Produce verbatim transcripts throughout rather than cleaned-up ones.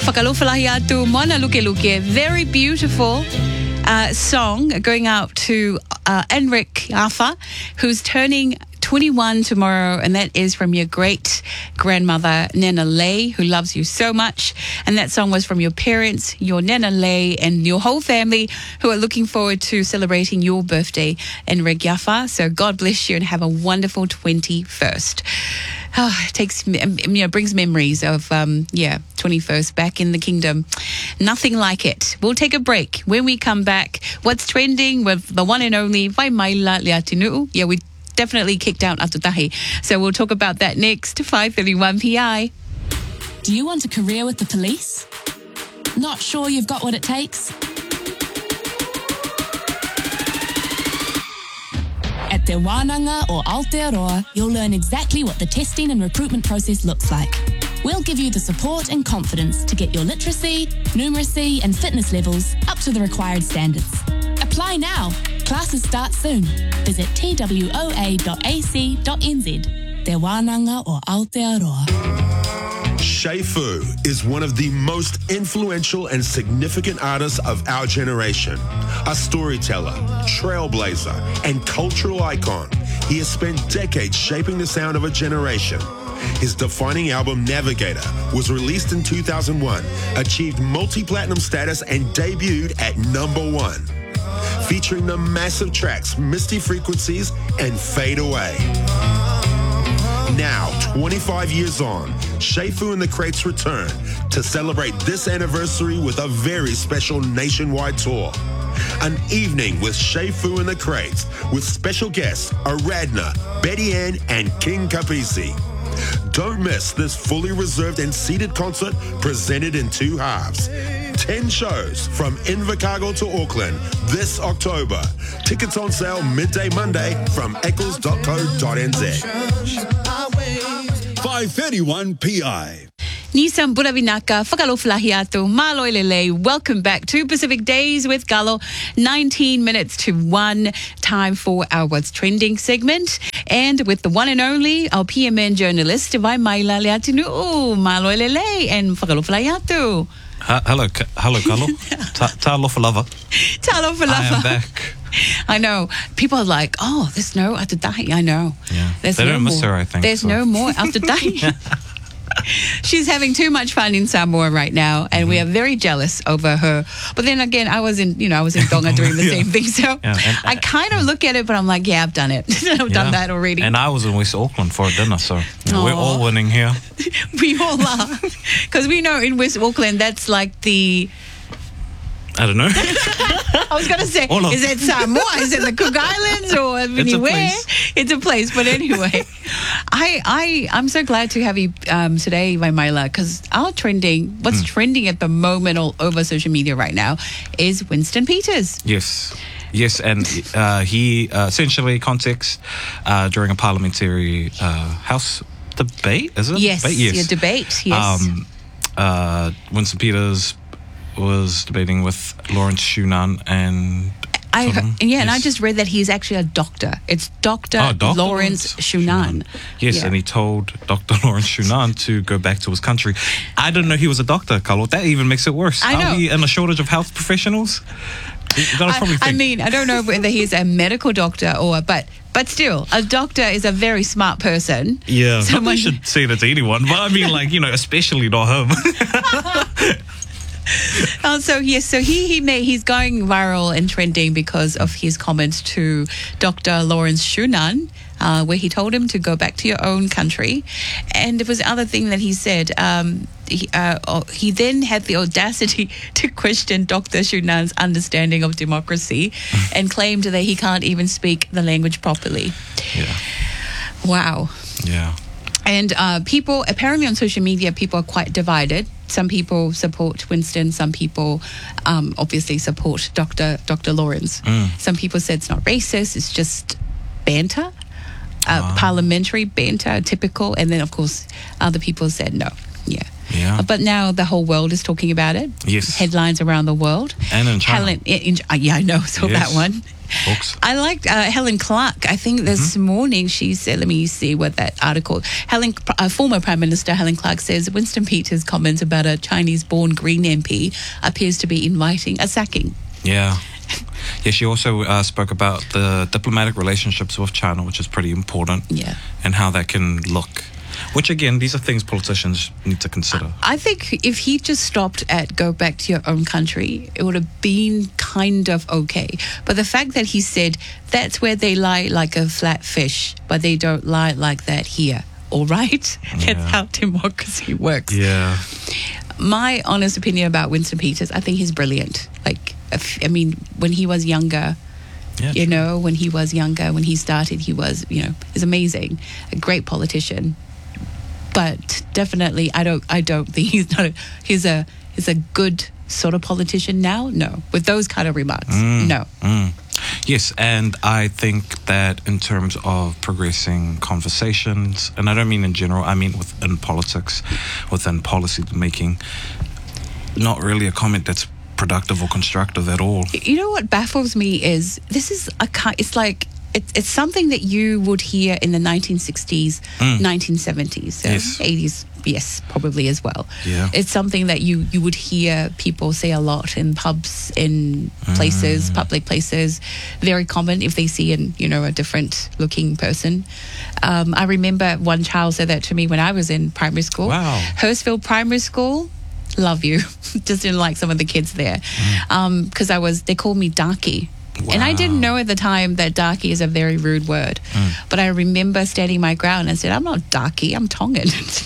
Whakalofalahi atu Moana Luke Luke. Very beautiful uh, song going out to uh, Enric Yafa, who's turning twenty-one tomorrow, and that is from your great grandmother Nena Lay, who loves you so much. And that song was from your parents, your Nena Lay, and your whole family, who are looking forward to celebrating your birthday, Enric Yafa. So God bless you and have a wonderful twenty-first. Oh, it takes, you know, brings memories of, um, yeah, twenty-first back in the kingdom. Nothing like it. We'll take a break. When we come back, what's trending with the one and only Vaimaila Leatinuu? Yeah, we definitely kicked out Atutahi. So we'll talk about that next, five thirty-one P I. Do you want a career with the police? Not sure you've got what it takes? At Te Wānanga or Aotearoa, you'll learn exactly what the testing and recruitment process looks like. We'll give you the support and confidence to get your literacy, numeracy and fitness levels up to the required standards. Apply now. Classes start soon. Visit t w o a dot a c dot n z. Te Wānanga or Aotearoa. Shai Fu is one of the most influential and significant artists of our generation. A storyteller, trailblazer, and cultural icon, he has spent decades shaping the sound of a generation. His defining album, Navigator, was released in two thousand one, achieved multi-platinum status, and debuted at number one, featuring the massive tracks Misty Frequencies and Fade Away. Now, twenty-five years on, Shai Fu and the Crates return to celebrate this anniversary with a very special nationwide tour. An evening with Shai Fu and the Crates, with special guests Aradna, Betty Ann, and King Kapisi. Don't miss this fully reserved and seated concert presented in two halves. Ten shows from Invercargill to Auckland this October. Tickets on sale midday Monday from eccles dot co dot n z. five thirty-one P I. Nissan Buravinaka, Whakalofalahi atu, Māloi Lele. Welcome back to Pacific Days with Galo. nineteen minutes to one. Time for our What's Trending segment. And with the one and only, our P M N journalist, Vaimaila Leatinuu, Māloi Lele, and Whakalofalahi atu. Ha- hello, Ka- hello, Carlo. Ta- Talofa lava. Talofa lava. I am back. I know. People are like, oh, there's no Atutahi. I know. Yeah. There's they no don't miss more. her, I think. There's so. no more Atutahi. She's having too much fun in Samoa right now, and mm-hmm. we are very jealous over her. But then again, I was in, you know, I was in Tonga doing the yeah. same thing, so yeah, and, I kind of look at it, but I'm like, yeah, I've done it. I've yeah. done that already. And I was in West Auckland for a dinner, so you know, we're all winning here. We all are, because we know in West Auckland that's like the. I don't know. I was going to say, is it Samoa? Is it the Cook Islands or anywhere? It's a place. But anyway, I, I, I'm so glad to have you um, today, Vaimaila, because our trending, what's mm. trending at the moment all over social media right now is Winston Peters. Yes. Yes, and uh, he uh, essentially context uh, during a parliamentary uh, House debate, is it? Yes, debate? yes. Yeah, debate, yes. Um, uh, Winston Peters was debating with Lawrence Shunan and I heard, yeah, yes. and I just read that he's actually a doctor. It's Doctor Oh, Doctor Lawrence Shunan. Yes, yeah. and he told Doctor Lawrence Shunan to go back to his country. I didn't know he was a doctor, Carlo. That even makes it worse. I know. Are we in a shortage of health professionals? I, I mean, I don't know whether he's a medical doctor or, but but still, a doctor is a very smart person. Yeah, someone should say that to anyone, but I mean, like, you know, especially not him. Oh, so yes, so he he made he's going viral and trending because of his comments to Doctor Lawrence Shunan, uh, where he told him to go back to your own country, and there was other thing that he said. Um, he, uh, he then had the audacity to question Doctor Shunan's understanding of democracy, and claimed that he can't even speak the language properly. Yeah. Wow. Yeah. And uh, people, apparently on social media, people are quite divided. Some people support Winston. Some people um, obviously support Doctor Doctor Lawrence. Mm. Some people said it's not racist. It's just banter, uh, wow. parliamentary banter, typical. And then, of course, other people said no. Yeah. Yeah. Uh, But now the whole world is talking about it. Yes. Headlines around the world. And in China. Helen, in, in, uh, yeah, I know. Saw Yes. that one. Books. I liked uh, Helen Clark. I think this Mm-hmm. morning she said, let me see what that article, Helen, uh, former Prime Minister Helen Clark says Winston Peters' comments about a Chinese-born Green M P appears to be inviting a sacking. Yeah. Yeah, she also uh, spoke about the diplomatic relationships with China, which is pretty important. Yeah. And how that can look. Which, again, these are things politicians need to consider. I think if he just stopped at go back to your own country, it would have been kind of okay. But the fact that he said that's where they lie like a flat fish, but they don't lie like that here. All right? Yeah. That's how democracy works. Yeah. My honest opinion about Winston Peters, I think he's brilliant. Like, if, I mean, when he was younger, Yeah, you true. know, when he was younger, when he started, he was, you know, he's amazing, a great politician. But definitely, I don't, I don't think he's not. A, he's a, he's a good sort of politician now. No, with those kind of remarks, no. Mm. Yes, and I think that in terms of progressing conversations, and I don't mean in general, I mean within politics, within policy making, not really a comment that's productive or constructive at all. You know what baffles me is this is a ki- it's like it's it's something that you would hear in the nineteen sixties, nineteen seventies, so Yes. eighties, yes, probably as well. Yeah. It's something that you you would hear people say a lot in pubs, in places, public places. Very common if they see an you know a different looking person. Um, I remember one child said that to me when I was in primary school. Wow. Hurstville Primary School. Love you. Just didn't like some of the kids there because I was. They called me darky. And I didn't know at the time that darky is a very rude word. But I remember standing my ground and said, I'm not darky, I'm Tongan.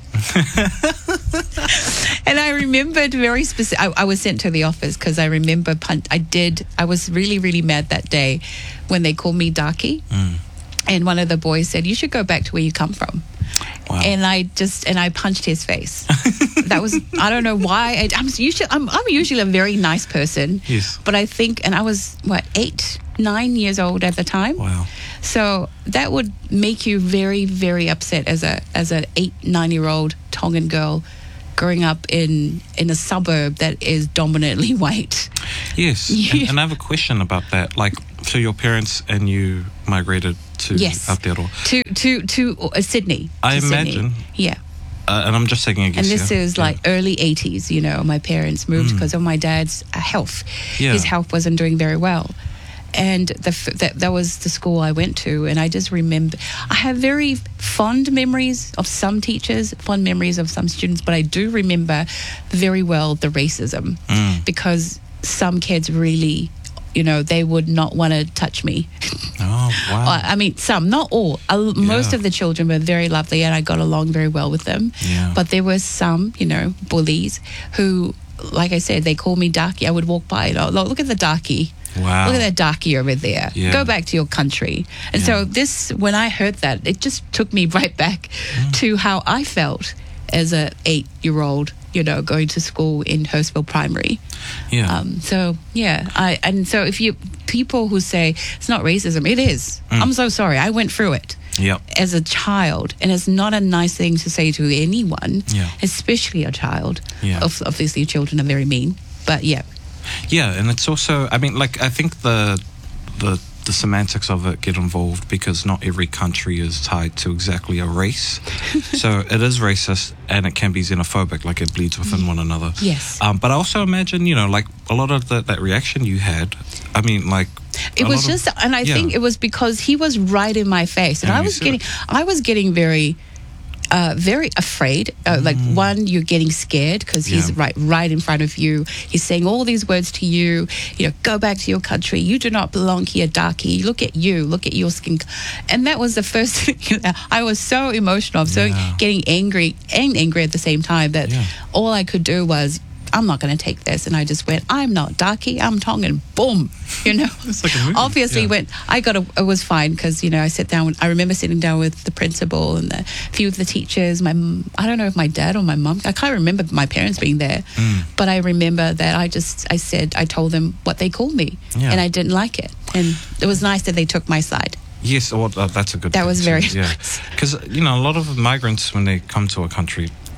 And I remembered very specific. I, I was sent to the office because I remember pun- I did. I was really, really mad that day when they called me darky. And one of the boys said, you should go back to where you come from. Wow. And I just and I punched his face. That was I don't know why. I, I'm usually I'm, I'm usually a very nice person. Yes. But I think, and I was what eight, nine years old at the time. Wow. So that would make you very, very upset as a as a eight, nine year old Tongan girl growing up in in a suburb that is dominantly white. Yes. Yeah. And, and I have a question about that. Like, so your parents and you migrated to Yes. Aotearoa. To to to uh, Sydney. I to Sydney. imagine. Yeah. Uh, and I'm just taking a guess. And this here. is like early eighties, you know, my parents moved because of my dad's uh, health. Yeah. His health wasn't doing very well. And the, f- that, that was the school I went to. And I just remember, I have very fond memories of some teachers, fond memories of some students, but I do remember very well the racism because some kids really, you know, they would not want to touch me. Oh, wow. Uh, I mean, some, not all. Uh, Most Yeah. of the children were very lovely and I got along very well with them. Yeah. But there were some, you know, bullies who, like I said, they called me darky. I would walk by and, oh, look at the darky. Wow. Look at that darky over there. Yeah. Go back to your country. And Yeah. so this, when I heard that, it just took me right back Mm. to how I felt as a eight-year-old, you know, going to school in Hurstville Primary. Yeah. Um, so yeah, I and so if you people who say it's not racism, it is. I'm so sorry. I went through it Yep. as a child, and it's not a nice thing to say to anyone, Yeah. especially a child. Yeah. Of- Obviously, children are very mean, but yeah, Yeah, and it's also, I mean, like, I think the the the semantics of it get involved because not every country is tied to exactly a race. So it is racist and it can be xenophobic, like it bleeds within one another. Yes. Um, but I also imagine, you know, like a lot of the, that reaction you had, I mean, like... it a was lot of- just, and I yeah. think it was because he was right in my face, and Yeah, I you was said getting, it. I was getting very. Uh, very afraid. Uh, Like one, you're getting scared because he's Mm. Yeah. right, right in front of you. He's saying all these words to you. You know, go back to your country. You do not belong here, darky. Look at you. Look at your skin. And that was the first thing. I was so emotional. I'm so Yeah. getting angry and angry at the same time that Yeah. all I could do was, I'm not going to take this. And I just went, I'm not darky. I'm Tongan. Boom. You know. It's like a movie. Obviously, Yeah. when I got a, it was fine because, you know, I sat down, I remember sitting down with the principal and the few of the teachers, my, m- I don't know if my dad or my mum, I can't remember my parents being there, Mm. but I remember that I just, I said, I told them what they called me Yeah. and I didn't like it. And it was nice that they took my side. Yes, well, uh, that's a good That thing was too, very yeah. nice. Because, you know, a lot of migrants, when they come to a country,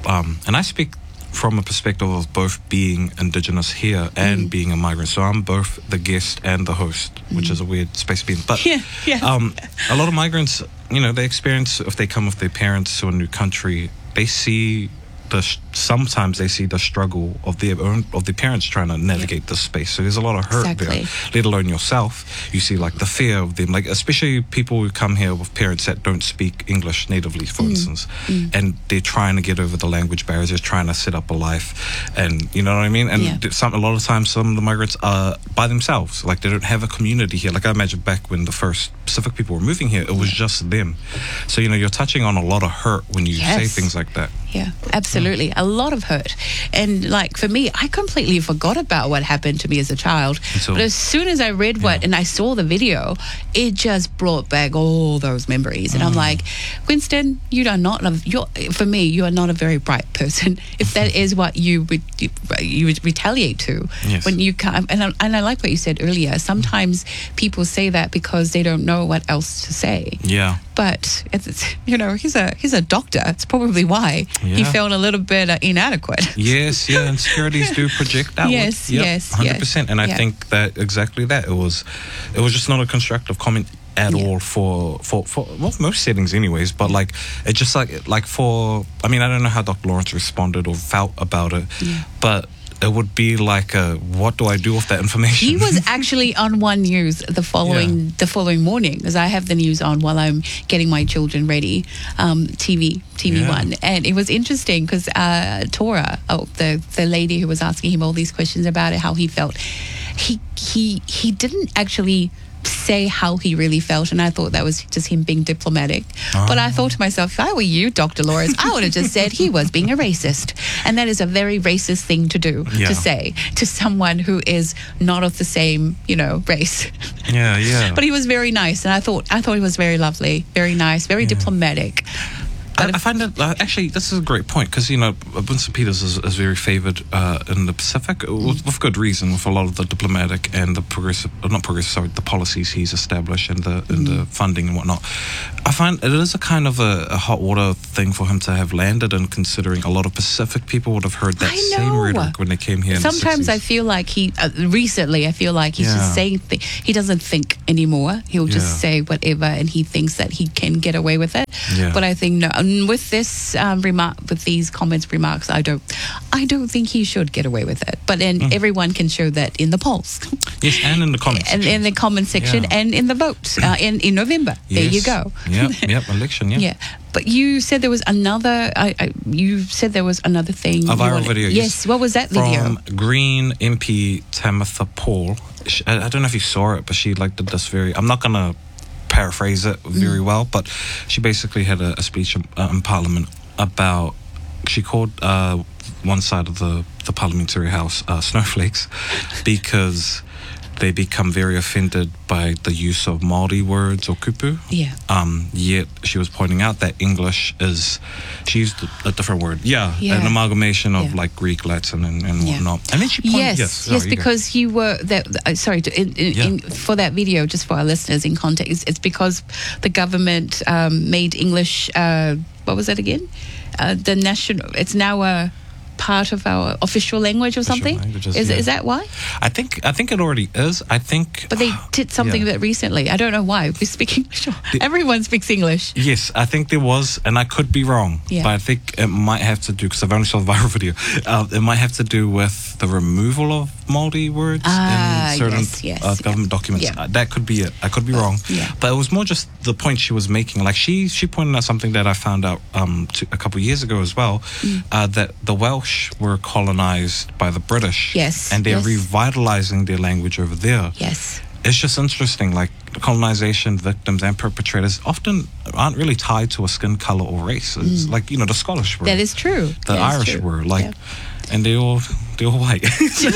um, and I speak from a perspective of both being Indigenous here and Mm. being a migrant. So I'm both the guest and the host, which is a weird space to be in. But Yeah, yes. um, a lot of migrants, you know, they experience, if they come with their parents to a new country, they see the sometimes they see the struggle of their own of their parents trying to navigate this space. So there's a lot of hurt Exactly. there, let alone yourself. You see like the fear of them, like especially people who come here with parents that don't speak English natively, for instance, and they're trying to get over the language barriers, they're trying to set up a life, and you know what I mean. And Yeah. th- some a lot of times, some of the migrants are by themselves, like they don't have a community here. Like I imagine back when the first Pacific people were moving here, it was just them. So you know, you're touching on a lot of hurt when you say Yes. things like that. Yeah, absolutely. A lot of hurt. And like for me, I completely forgot about what happened to me as a child. Until- but as soon as I read what Yeah. and I saw the video, it just brought back all those memories. And I'm Mm. like, Winston, you are not, a, you're, for me, you are not a very bright person. If that is what you would you, you would retaliate to Yes. when you come. And I, and I like what you said earlier. Sometimes people say that because they don't know what else to say. Yeah. But it's, you know, he's a he's a doctor. It's probably why he Yeah. felt a little bit uh, inadequate. Yes, yeah, insecurities do project outward. Yes, Yep, yes, one hundred percent. yes. And I Yeah. think that exactly that. It was, it was just not a constructive comment at Yeah. all for, for, for well, most settings anyways, but like, it just like, like for, I mean, I don't know how Doctor Lawrence responded or felt about it, Yeah. but it would be like, a, what do I do with that information? He was actually on One News the following Yeah. the following morning, because I have the news on while I'm getting my children ready. Um, T V T V Yeah. One, and it was interesting because uh, Tora, oh, the the lady who was asking him all these questions about it, how he felt, he he he didn't actually say how he really felt, and I thought that was just him being diplomatic. But I thought to myself, if I were you, Doctor Lawrence, I would have just said he was being a racist, and that is a very racist thing to do, Yeah. to say to someone who is not of the same, you know, race. Yeah, yeah. But he was very nice, and I thought I thought he was very lovely, very nice, very diplomatic. I, I find that uh, actually this is a great point, because you know Winston Peters is, is very favoured uh, in the Pacific with, with good reason, with a lot of the diplomatic and the progressive, uh, not progressive, sorry, the policies he's established and the and the funding and whatnot. I find it is a kind of a, a hot water thing for him to have landed in, considering a lot of Pacific people would have heard that I same know. rhetoric when they came here. Sometimes in I the feel like he, uh, recently, I feel like he's Yeah. just saying, th- he doesn't think anymore. He'll just Yeah. say whatever, and he thinks that he can get away with it. Yeah. But I think, no, and with this um, remark, with these comments, remarks, I don't, I don't think he should get away with it. But then Mm. everyone can show that in the polls. Yes, and in the comments. and in the comment section Yeah. and in the vote uh, in, in November. There you Yes. go. Yep, yep, election, yeah. Yeah, but you said there was another. I, I, you said there was another thing. A you viral wanted- video. Yes. What was that video? From Green M P Tamitha Paul. She, I, I don't know if you saw it, but she like did this very. I'm not gonna paraphrase it very Mm. well, but she basically had a, a speech in, uh, in Parliament about. She called uh, one side of the the parliamentary house uh, snowflakes because they become very offended by the use of Māori words or kupu. Yeah. Um, yet she was pointing out that English is, she used a different word. Yeah, Yeah. an amalgamation of Yeah. like Greek, Latin, and, and Yeah. whatnot. And then she pointed, Yes, yes, yes, sorry, you go. because you were that. Uh, sorry, to, in, in, Yeah. in, for that video, just for our listeners in context, it's, it's because the government um, made English. Uh, what was that again? Uh, the national. It's now a part of our official language or Official something. languages, Is yeah. is that why? I think I think it already is. I think, But they did something Yeah. of it recently. I don't know why. We speak English. Everyone speaks English. yes, I think there was, and I could be wrong, Yeah. but I think it might have to do, because I've only saw the viral video, uh, it might have to do with the removal of Māori words Ah, in certain yes, yes, uh, yeah. government documents. Yeah. Uh, that could be it. I could be wrong. yeah. But it was more just the point she was making. Like she, she pointed out something that I found out um, to, a couple of years ago as well, Mm. uh, that the Welsh were colonized by the British. Yes, And they're yes. revitalizing their language over there. Yes. It's just interesting, like colonization victims and perpetrators often aren't really tied to a skin color or race. It's like, you know, the Scottish were, Mm. That is true. the That is Irish true. were, like, Yeah. and they all they all white.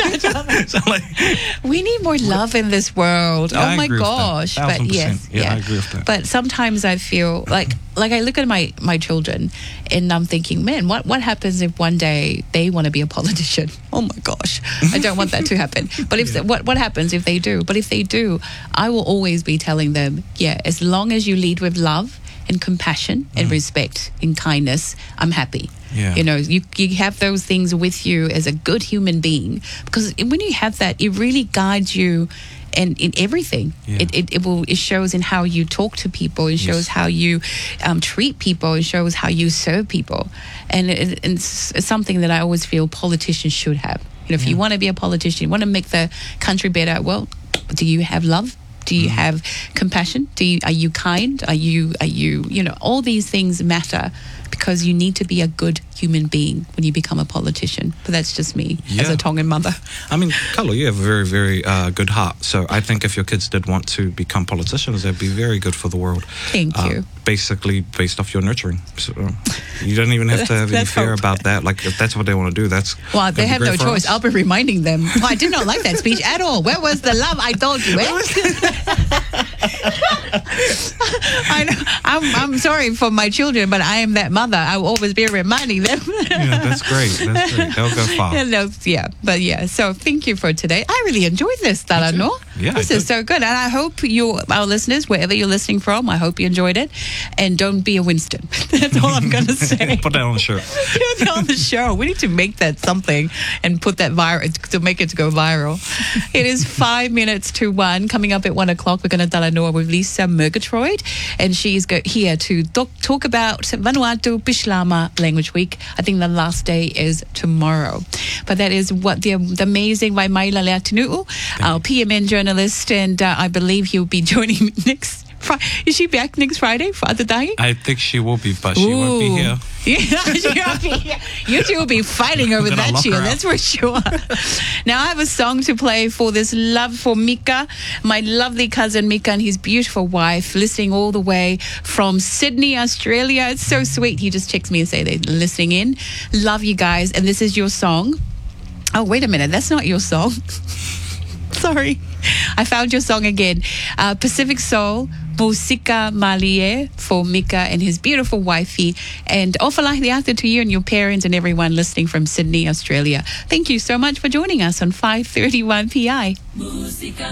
so like, We need more love in this world. Yeah, oh I my agree with that. gosh! But Thousand yes, percent. Yeah, I agree with that. But sometimes I feel like, like I look at my my children, and I'm thinking, man, what what happens if one day they want to be a politician? Oh my gosh, I don't want that to happen. But if what what happens if they do? But if they do, I will always be telling them, yeah, as long as you lead with love and compassion and Mm. respect and kindness, I'm happy. Yeah. You know, you, you have those things with you as a good human being, because when you have that, it really guides you and in everything. Yeah. It, it it will it shows in how you talk to people. It shows Yes. how you um, treat people. It shows how you serve people, and it, it's, it's something that I always feel politicians should have. You know, if you want to be a politician, you want to make the country better. Well, do you have love? Do you have compassion? Do you, are you kind? Are you are you you know, all these things matter, because you need to be a good human being when you become a politician. But that's just me as Yeah. a Tongan mother. I mean, Carlo, you have a very, very uh, good heart. So I think if your kids did want to become politicians, that'd be very good for the world. Thank Uh, you. Basically, based off your nurturing. So you don't even have to have any Let's fear hope. about that. Like, if that's what they want to do, that's Well, gonna they be have no great for choice. us. I'll be reminding them. Oh, I did not like that speech at all. Where was the love I told you? Eh? I know. I'm, I'm sorry for my children, but I am that mother. I will always be reminding them. Yeah, that's great. That's great. They'll go far. Yeah, no, yeah, but yeah. So thank you for today. I really enjoyed this, Tarano. Yeah, this I is did. so good, and I hope you, our listeners, wherever you're listening from, I hope you enjoyed it. And don't be a Winston. That's all I'm going to say. Put that on the shirt. Put it on the show. We need to make that something and put that viral to make it go viral. It is five minutes to one. Coming up at one o'clock, we're going to Talanoa with Lisa Murgatroyd, and she's go- here to talk, talk about Vanuatu Pishlama Language Week. I think the last day is tomorrow. But that is what the, the amazing Waimaila Leatinuu, our P M N journalist, and uh, I believe he'll be joining me next Friday. Is she back next Friday for Atatahi? I think she will be, but she won't be here. Yeah, she won't be here. You two will be fighting over Then I'll that lock shield, her out. that's for sure. Now, I have a song to play for this love for Mika, my lovely cousin Mika and his beautiful wife, listening all the way from Sydney, Australia. It's so sweet. He just texts me and say they're listening in. Love you guys. And this is your song. Oh, wait a minute. That's not your song. Sorry. I found your song again. Uh, Pacific Soul, Musika Malie, for Mika and his beautiful wifey. And ofalahi ata to you and your parents and everyone listening from Sydney, Australia. Thank you so much for joining us on five thirty-one P I.